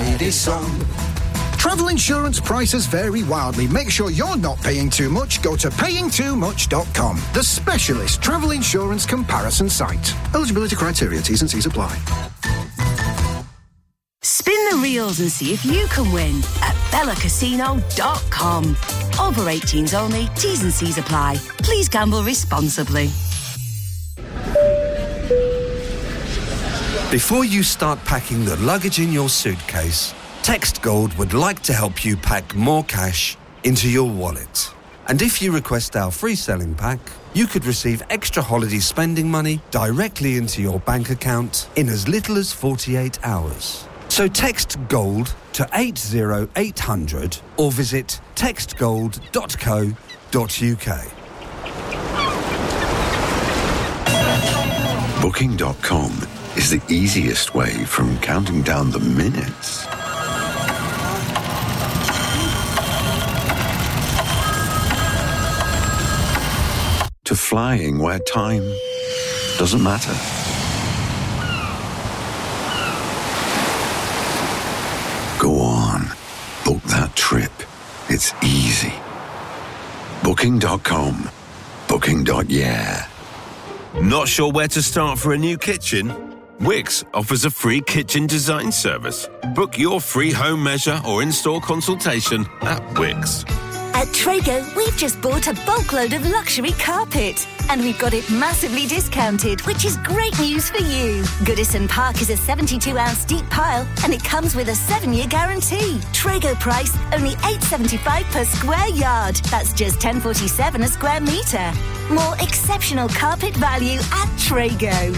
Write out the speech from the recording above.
lady's song. Travel insurance prices vary wildly. Make sure you're not paying too much. Go to payingtoomuch.com, the specialist travel insurance comparison site. Eligibility criteria, T's and C's apply. Spin the reels and see if you can win at bellacasino.com. Over 18s only, T's and C's apply. Please gamble responsibly. Before you start packing the luggage in your suitcase, Text Gold would like to help you pack more cash into your wallet. And if you request our free selling pack, you could receive extra holiday spending money directly into your bank account in as little as 48 hours. So text GOLD to 80800 or visit textgold.co.uk. Booking.com is the easiest way from counting down the minutes to flying where time doesn't matter. Go on, book that trip. It's easy. Booking.com. Booking.yeah. Not sure where to start for a new kitchen? Wix offers a free kitchen design service. Book your free home measure or in-store consultation at Wix. At Trago, we've just bought a bulk load of luxury carpet. And we've got it massively discounted, which is great news for you. Goodison Park is a 72-ounce deep pile, and it comes with a 7-year guarantee. Trago price, only $8.75 per square yard. That's just $10.47 a square metre. More exceptional carpet value at Trago.